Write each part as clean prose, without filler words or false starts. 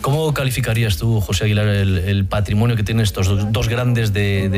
¿Cómo calificarías tú, José Aguilar, el patrimonio que tienen estos dos grandes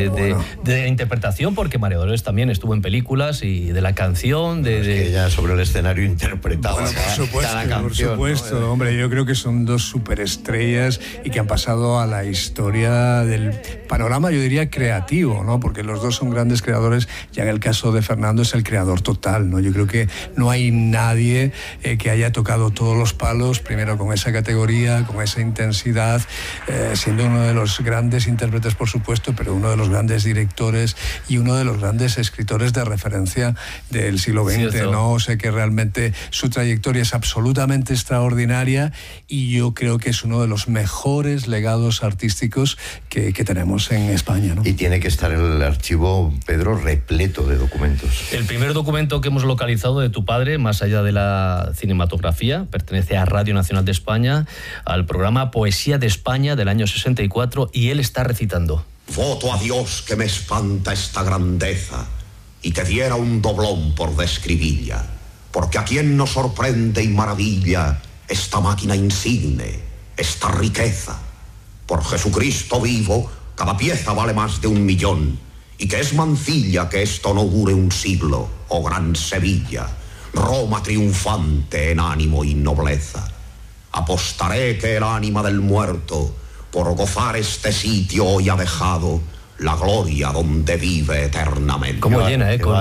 de interpretación? Porque María Dolores también estuvo en películas y de la canción. Es que ella sobre el escenario interpretaba cada canción. Por supuesto, ¿no? Hombre, yo creo que son dos superestrellas y que han pasado a la historia del panorama, yo diría, creativo, ¿no? Porque los dos son grandes creadores. Ya en el caso de Fernando es el creador total, ¿no? Yo creo que no hay nadie que haya tocado todos los palos, primero con esa categoría, con esa intensidad, siendo uno de los grandes intérpretes, por supuesto, pero uno de los grandes directores y uno de los grandes escritores de referencia del siglo XX, ¿no? O sea que realmente su trayectoria es absolutamente extraordinaria y yo creo que es uno de los mejores legados artísticos que tenemos en España, ¿no? Y tiene que estar el archivo, Pedro, repleto de documentos. El primer documento que hemos localizado de tu padre, más allá de la cinematografía, pertenece a Radio Nacional de España, al programa Poesía de España del año 64, y él está recitando: voto a Dios que me espanta esta grandeza y que diera un doblón por describilla, porque a quien nos sorprende y maravilla esta máquina insigne, esta riqueza. Por Jesucristo vivo, cada pieza vale más de 1.000.000, y que es mancilla que esto no dure un siglo, oh gran Sevilla, Roma triunfante en ánimo y nobleza. Apostaré que el ánima del muerto, por gozar este sitio hoy ha dejado la gloria donde vive eternamente. Cómo llena, es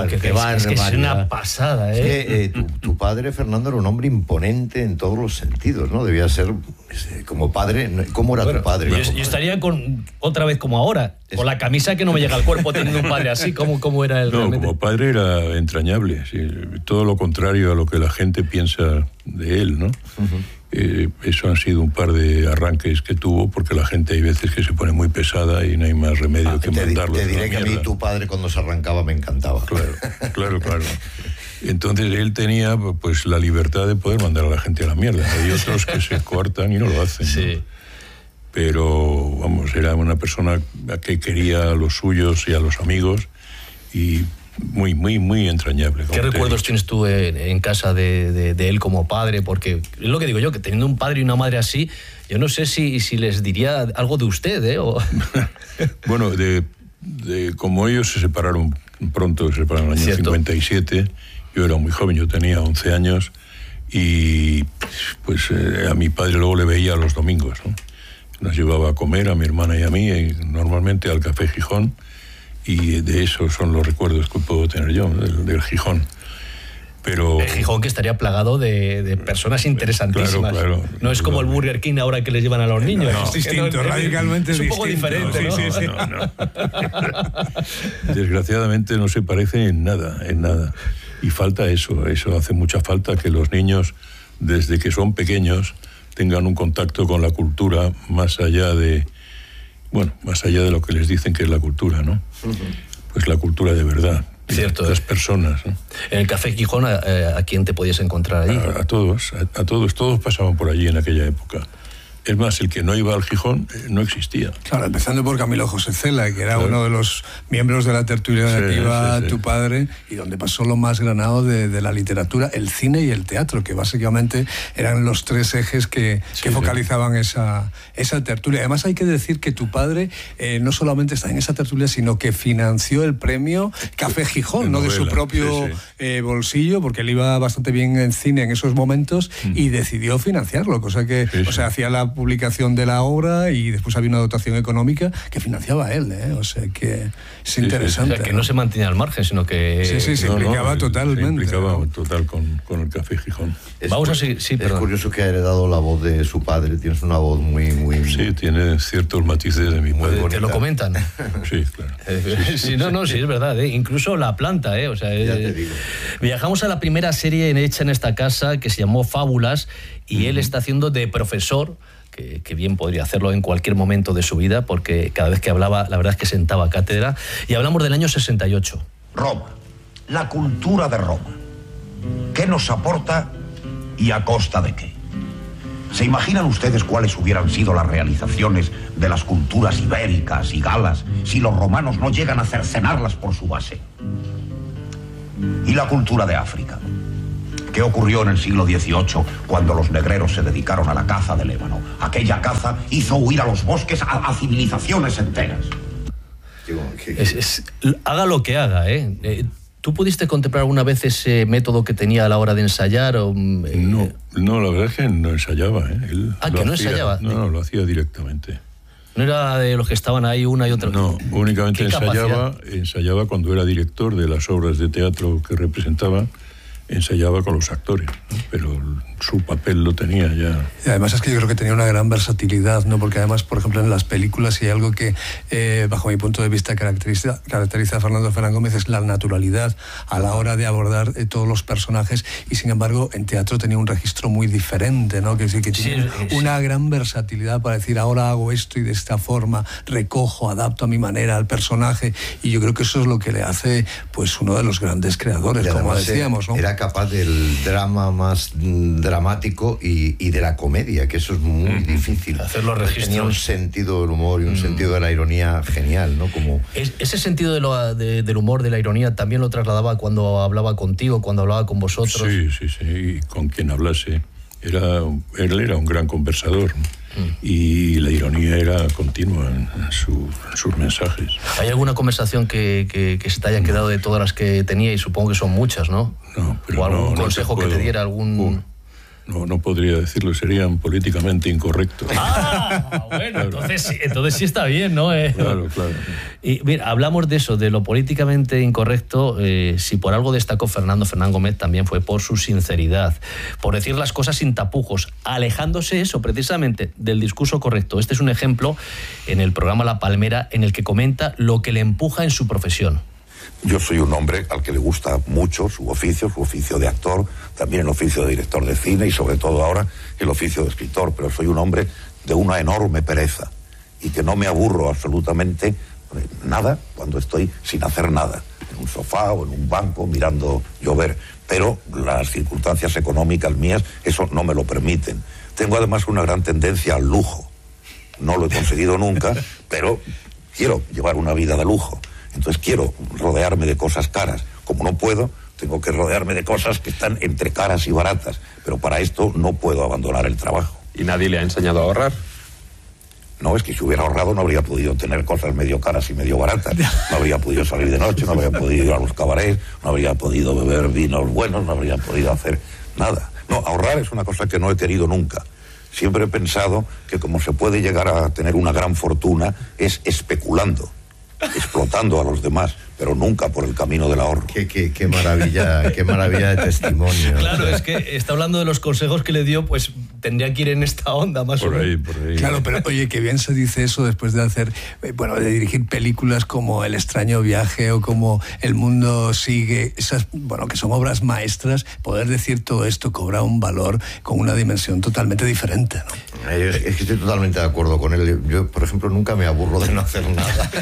una pasada, Es que, tu padre, Fernando, era un hombre imponente en todos los sentidos, ¿no? Debía ser, como padre. ¿Cómo era tu padre? Yo estaría otra vez como ahora, con la camisa que no me llega al cuerpo teniendo un padre así. ¿Cómo era él realmente? Como padre era entrañable, sí, todo lo contrario a lo que la gente piensa de él, ¿no? Uh-huh. Eso han sido un par de arranques que tuvo, porque la gente hay veces que se pone muy pesada y no hay más remedio que mandarlo. Te diré que a mí tu padre cuando se arrancaba me encantaba. Claro. Entonces él tenía pues la libertad de poder mandar a la gente a la mierda. Hay otros que se cortan y no lo hacen, sí, ¿no? Pero vamos, era una persona que quería a los suyos y a los amigos, y muy entrañable. ¿Qué recuerdos tienes tú en casa de él como padre? Porque es lo que digo yo, que teniendo un padre y una madre así, yo no sé si les diría algo de usted, ¿eh? Bueno, como ellos se separaron pronto, se separaron en el año 57, yo era muy joven, yo tenía 11 años, y pues a mi padre luego le veía los domingos, ¿no? Nos llevaba a comer a mi hermana y a mí, normalmente al Café Gijón, y de esos son los recuerdos que puedo tener yo, del Gijón. Pero... El Gijón, que estaría plagado de personas interesantísimas. Claro, no es como el Burger King ahora que les llevan a los niños. No, es distinto, radicalmente es un poco diferente, ¿no? Sí. No. Desgraciadamente no se parece en nada. Y falta eso hace mucha falta, que los niños, desde que son pequeños, tengan un contacto con la cultura más allá de lo que les dicen que es la cultura, ¿no? Uh-huh. Pues la cultura de verdad. Cierto. Las personas, ¿no? En el Café Gijón, ¿a quién te podías encontrar allí? A todos pasaban por allí en aquella época. Es más, el que no iba al Gijón no existía. Claro, empezando por Camilo José Cela, que era uno de los miembros de la tertulia en la que iba tu padre, y donde pasó lo más granado de la literatura, el cine y el teatro, que básicamente eran los tres ejes que focalizaban esa tertulia. Además, hay que decir que tu padre no solamente está en esa tertulia, sino que financió el premio Café Gijón, ¿no? De su propio bolsillo, porque él iba bastante bien en cine en esos momentos, y decidió financiarlo, cosa que, hacía la publicación de la obra y después había una dotación económica que financiaba él, ¿eh? O sea que es interesante. O sea, que no se mantenía al margen, sino que... se implicaba totalmente. Se implicaba total con el Café Gijón. Vamos a seguir. Es curioso que ha heredado la voz de su padre. Tienes una voz muy... Sí, tiene ciertos matices de mi padre. ¿Te lo comentan? Sí, claro. Sí, es verdad, ¿eh? Incluso la planta, ¿eh? O sea, ya te digo. Viajamos a la primera serie hecha en esta casa, que se llamó Fábulas, y él está haciendo de profesor, que bien podría hacerlo en cualquier momento de su vida, porque cada vez que hablaba, la verdad es que sentaba cátedra. Y hablamos del año 68. Roma, la cultura de Roma. ¿Qué nos aporta y a costa de qué? ¿Se imaginan ustedes cuáles hubieran sido las realizaciones de las culturas ibéricas y galas si los romanos no llegan a cercenarlas por su base? ¿Y la cultura de África? ¿Qué ocurrió en el siglo XVIII cuando los negreros se dedicaron a la caza del ébano? Aquella caza hizo huir a los bosques a civilizaciones enteras. Haga lo que haga, ¿eh? ¿Tú pudiste contemplar alguna vez ese método que tenía a la hora de ensayar? No, la verdad es que no ensayaba. Él que no ensayaba. No, lo hacía directamente. ¿No era de los que estaban ahí una y otra? No, únicamente ensayaba cuando era director de las obras de teatro que representaba, ensayaba con los actores, ¿no? Pero su papel lo tenía ya. Y además es que yo creo que tenía una gran versatilidad, ¿no? Porque además, por ejemplo, en las películas, si hay algo que, bajo mi punto de vista, caracteriza a Fernando Fernán Gómez, es la naturalidad a la hora de abordar todos los personajes, y sin embargo, en teatro tenía un registro muy diferente, ¿no? Que tiene una gran versatilidad para decir, ahora hago esto y de esta forma, recojo, adapto a mi manera al personaje, y yo creo que eso es lo que le hace, pues, uno de los grandes creadores, como decíamos, ¿no? Era capaz del drama más dramático y de la comedia, que eso es muy difícil. Hacer los registros. Tenía un sentido del humor y un sentido de la ironía genial, ¿no? Como... Ese sentido del humor, de la ironía, también lo trasladaba cuando hablaba contigo, cuando hablaba con vosotros. Sí, y con quien hablase. Él era un gran conversador, y la ironía era continua en sus mensajes. ¿Hay alguna conversación que se te haya quedado de todas las que tenía? Y supongo que son muchas, ¿no? No, pero o algún consejo que te diera, algún... No podría decirlo, serían políticamente incorrectos. Bueno, entonces sí está bien, ¿no? Claro. Y mira, hablamos de eso, de lo políticamente incorrecto. Si por algo destacó Fernán Gómez, también fue por su sinceridad, por decir las cosas sin tapujos, alejándose eso precisamente del discurso correcto. Este es un ejemplo en el programa La Palmera, en el que comenta lo que le empuja en su profesión. Yo soy un hombre al que le gusta mucho su oficio de actor, también el oficio de director de cine y sobre todo ahora el oficio de escritor, pero soy un hombre de una enorme pereza y que no me aburro absolutamente nada cuando estoy sin hacer nada, en un sofá o en un banco mirando llover, pero las circunstancias económicas mías eso no me lo permiten. Tengo además una gran tendencia al lujo, no lo he conseguido nunca, pero quiero llevar una vida de lujo. Entonces quiero rodearme de cosas caras. Como no puedo, tengo que rodearme de cosas que están entre caras y baratas. Pero para esto no puedo abandonar el trabajo. ¿Y nadie le ha enseñado a ahorrar? No, es que si hubiera ahorrado no habría podido tener cosas medio caras y medio baratas. No habría podido salir de noche, no habría podido ir a los cabarets, no habría podido beber vinos buenos, no habría podido hacer nada. No, ahorrar es una cosa que no he querido nunca. Siempre he pensado que como se puede llegar a tener una gran fortuna es especulando, explotando a los demás, pero nunca por el camino del ahorro. Qué maravilla de testimonio. Claro, es que está hablando de los consejos que le dio, pues tendría que ir en esta onda más o menos. Por ahí. Claro, pero oye, qué bien se dice eso después de hacer, de dirigir películas como El extraño viaje o como El mundo sigue, esas, que son obras maestras. Poder decir todo esto cobra un valor con una dimensión totalmente diferente, ¿no? Es que estoy totalmente de acuerdo con él. Yo, por ejemplo, nunca me aburro de no hacer nada.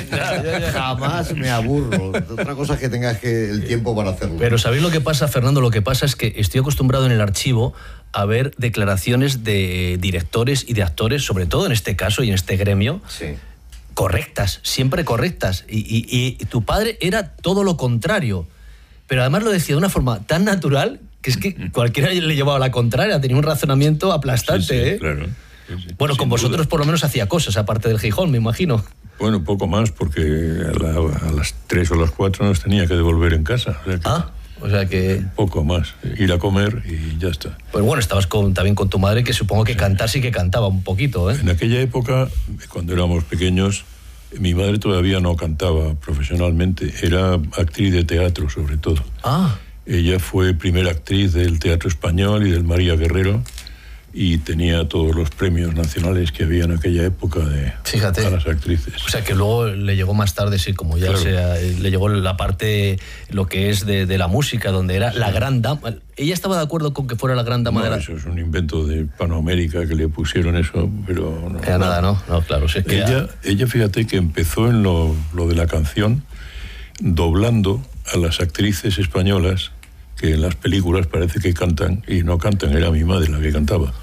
Jamás me aburro. Otra cosa es que tengas el tiempo para hacerlo. Pero ¿sabéis lo que pasa, Fernando? Lo que pasa es que estoy acostumbrado en el archivo a ver declaraciones de directores y de actores, sobre todo en este caso y en este gremio, correctas, siempre correctas. Y tu padre era todo lo contrario. Pero además lo decía de una forma tan natural que es que cualquiera le llevaba a la contraria, tenía un razonamiento aplastante. Sí, claro. Sí. Bueno, con vosotros por lo menos hacía cosas, aparte del Gijón, me imagino. Bueno, poco más, porque a las 3 o las 4 nos tenía que devolver en casa. O sea que... Poco más, ir a comer y ya está. Pues bueno, estabas también con tu madre, que supongo que cantar sí que cantaba un poquito, ¿eh? En aquella época, cuando éramos pequeños, mi madre todavía no cantaba profesionalmente, era actriz de teatro sobre todo. Ella fue primera actriz del Teatro Español y del María Guerrero, y tenía todos los premios nacionales que había en aquella época a las actrices. O sea que luego le llegó más tarde, sí, como ya le llegó la parte, lo que es de la música, donde era la gran dama. ¿Ella estaba de acuerdo con que fuera la gran dama de la...? Eso es un invento de Hispanoamérica que le pusieron eso, pero... No, era nada, ¿no? No, claro. Sí, ella, fíjate que empezó en lo de la canción, doblando a las actrices españolas, que en las películas parece que cantan, y no cantan, era mi madre la que cantaba.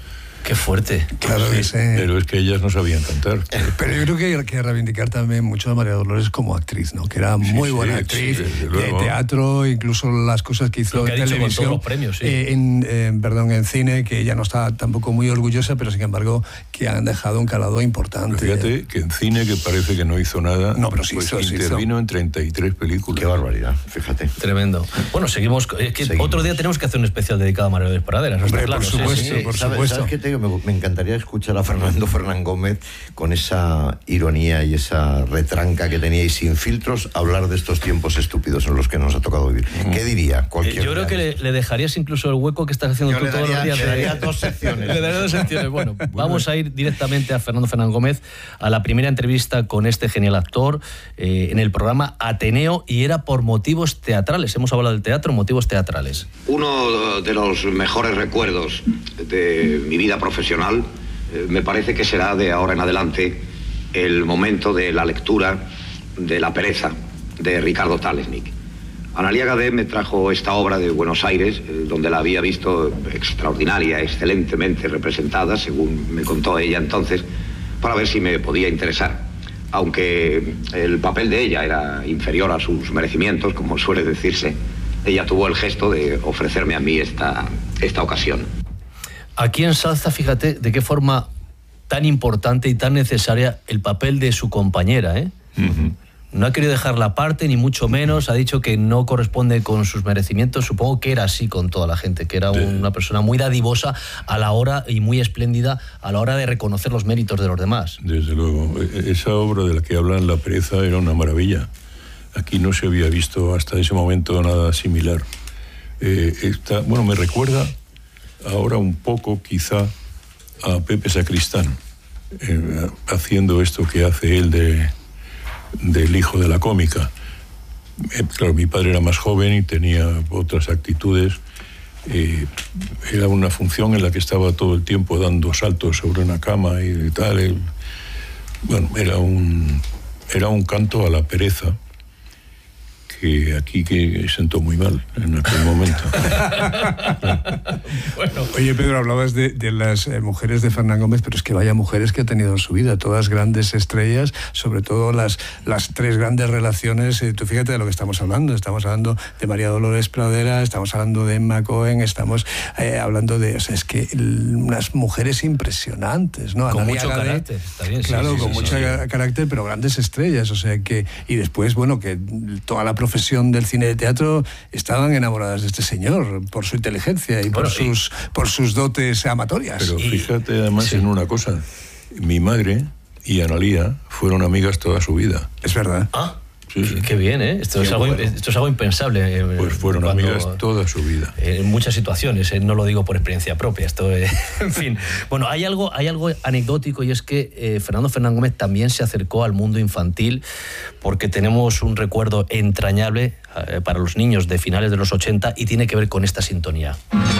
Qué fuerte. Claro que sí. Pero es que ellas no sabían cantar. Pero yo creo que hay que reivindicar también mucho a María Dolores como actriz, ¿no? Que era muy buena actriz de teatro, incluso las cosas que hizo en televisión, con todos los premios, sí. en cine, que ella no está tampoco muy orgullosa, pero sin embargo que han dejado un calado importante. Pero fíjate que en cine, que parece que no hizo nada, no, pero sí pues hizo, intervino en 33 películas. Qué barbaridad, fíjate. Tremendo. Bueno, seguimos. Es que otro día tenemos que hacer un especial dedicado a María Dolores Praderas. Hombre, por supuesto, por supuesto. ¿Sabes qué te digo? Me encantaría escuchar a Fernando Fernán Gómez con esa ironía y esa retranca que tenía y sin filtros hablar de estos tiempos estúpidos en los que nos ha tocado vivir. ¿Qué diría? Yo creo que le dejarías incluso el hueco que estás haciendo tú todos los días. Le daría 2 secciones. Le daría 2 secciones. Bueno, vamos a ir directamente a Fernando Fernán Gómez, a la primera entrevista con este genial actor en el programa Ateneo, y era por motivos teatrales. Hemos hablado del teatro, motivos teatrales. Uno de los mejores recuerdos de mi vida profesional me parece que será de ahora en adelante el momento de la lectura de La pereza de Ricardo Talesnik. Analía Gadet me trajo esta obra de Buenos Aires, donde la había visto extraordinaria, excelentemente representada, según me contó ella entonces, para ver si me podía interesar. Aunque el papel de ella era inferior a sus merecimientos, como suele decirse, ella tuvo el gesto de ofrecerme a mí esta ocasión. Aquí ensalza, fíjate, de qué forma tan importante y tan necesaria el papel de su compañera, ¿eh? Uh-huh. No ha querido dejarla aparte, ni mucho menos. Ha dicho que no corresponde con sus merecimientos. Supongo que era así con toda la gente, que era una persona muy dadivosa a la hora y muy espléndida a la hora de reconocer los méritos de los demás. Desde luego. Esa obra de la que hablan, La pereza, era una maravilla. Aquí no se había visto hasta ese momento nada similar. Bueno, me recuerda ahora un poco, quizá, a Pepe Sacristán, haciendo esto que hace él del hijo de la cómica. Claro, mi padre era más joven y tenía otras actitudes. Era una función en la que estaba todo el tiempo dando saltos sobre una cama y tal. Bueno, era un canto a la pereza que aquí que sentó muy mal en aquel momento. Bueno. Oye, Pedro, hablabas de las mujeres de Fernán Gómez, pero es que vaya mujeres que ha tenido en su vida, todas grandes estrellas, sobre todo las 3 grandes relaciones. Tú fíjate de lo que estamos hablando de María Dolores Praderas, estamos hablando de Emma Cohen, estamos hablando de, o sea, es que unas mujeres impresionantes, ¿no? Con mucho carácter, está bien, claro, sí, con mucho carácter, pero grandes estrellas, o sea que, y después, bueno, que toda la profesión del cine y de teatro estaban enamoradas de este señor por su inteligencia y por sus dotes amatorias. Pero fíjate además en una cosa, mi madre y Analía fueron amigas toda su vida. Es verdad. Sí. Qué bien, ¿eh? Esto es algo impensable. Pues fueron amigas toda su vida. En muchas situaciones, no lo digo por experiencia propia. Esto, en fin. Bueno, hay algo anecdótico, y es que Fernando Fernán Gómez también se acercó al mundo infantil, porque tenemos un recuerdo entrañable para los niños de finales de los 80 y tiene que ver con esta sintonía.